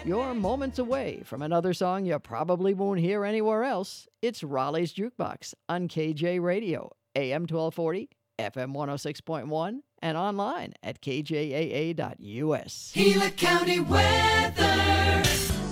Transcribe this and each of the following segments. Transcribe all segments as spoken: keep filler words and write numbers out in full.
You're moments away from another song you probably won't hear anywhere else. It's Raleigh's Jukebox on K J Radio, A M twelve forty, F M one oh six point one, and online at K J A A dot U S. Gila County weather.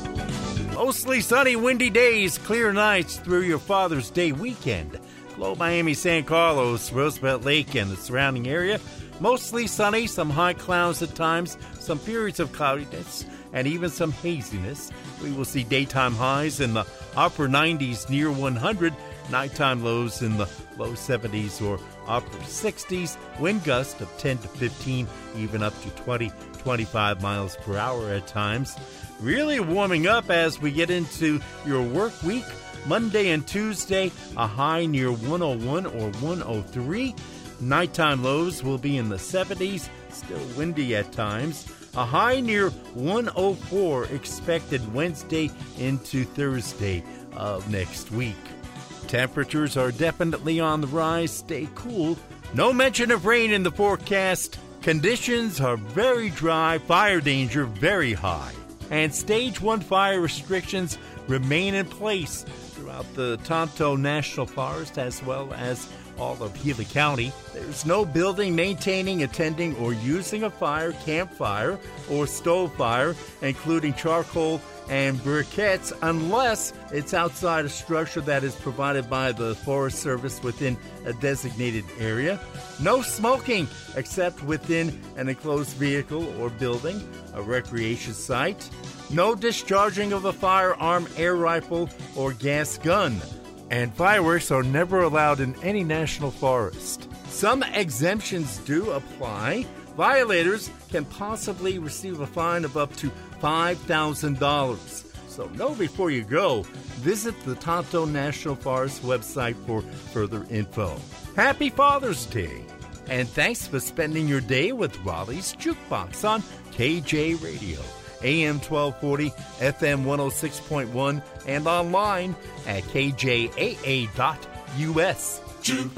Mostly sunny, windy days, clear nights through your Father's Day weekend. Globe Miami, San Carlos, Roosevelt Lake, and the surrounding area. Mostly sunny, some high clouds at times, some periods of cloudiness, and even some haziness. We will see daytime highs in the upper nineties near one hundred, nighttime lows in the low seventies or upper sixties, wind gust of ten to fifteen, even up to twenty, twenty-five miles per hour at times. Really warming up as we get into your work week. Monday and Tuesday, a high near one oh one or one oh three. Nighttime lows will be in the seventies, still windy at times. A high near one oh four expected Wednesday into Thursday of next week. Temperatures are definitely on the rise. Stay cool. No mention of rain in the forecast. Conditions are very dry. Fire danger very high. And stage one fire restrictions remain in place throughout the Tonto National Forest as well as all of Gila County. There's no building, maintaining, attending, or using a fire, campfire, or stove fire, including charcoal and briquettes, unless it's outside a structure that is provided by the Forest Service within a designated area. No smoking except within an enclosed vehicle or building, a recreation site. No discharging of a firearm, air rifle, or gas gun. And fireworks are never allowed in any national forest. Some exemptions do apply. Violators can possibly receive a fine of up to five thousand dollars. So know before you go. Visit the Tonto National Forest website for further info. Happy Father's Day. And thanks for spending your day with Raleigh's Jukebox on K J Radio. A M twelve forty, F M one oh six point one, and online at K J A A dot U S. Jukebox.